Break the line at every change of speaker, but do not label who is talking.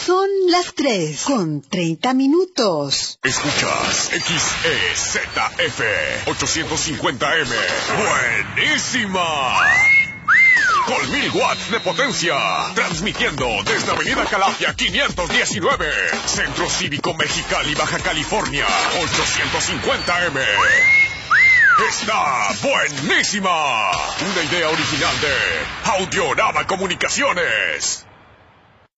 Son las 3:30.
Escuchas XEZF 850M. ¡Buenísima! Con 1000 watts de potencia. Transmitiendo desde Avenida Calafia 519. Centro Cívico Mexicali, Baja California. 850M. ¡Está buenísima! Una idea original de Audiorama Comunicaciones.